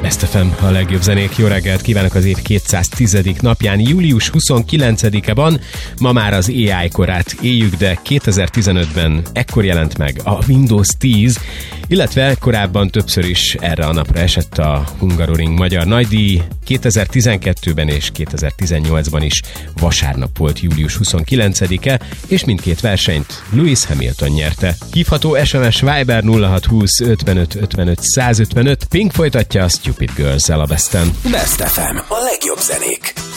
Best FM, a legjobb zenék. Jó reggelt kívánok az év 210. napján, július 29-e van. Ma már az AI korát éljük, de 2015-ben ekkor jelent meg a Windows 10, illetve korábban többször is erre a napra esett a Hungaroring magyar nagydíj. 2012-ben és 2018-ban is vasárnap volt július 29-e, és mindkét versenyt Lewis Hamilton nyerte. Hívható SMS Viber 0620 55 55 155. Pink folytatja a Stupid Girls-el a Besten. Best FM, a legjobb zenék.